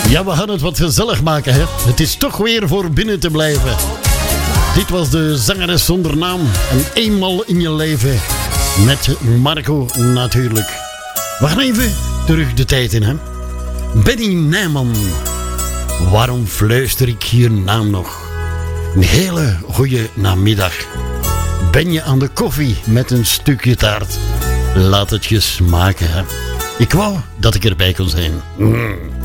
Ja, we gaan het wat gezellig maken, hè. Het is toch weer voor binnen te blijven. Dit was de zangeres zonder naam. En eenmaal in je leven. Met Marco natuurlijk. We gaan even terug de tijd in, hè. Benny Nijman. Waarom fluister ik je naam nog? Een hele goede namiddag. Ben je aan de koffie met een stukje taart? Laat het je smaken, hè. Ik wou dat ik erbij kon zijn.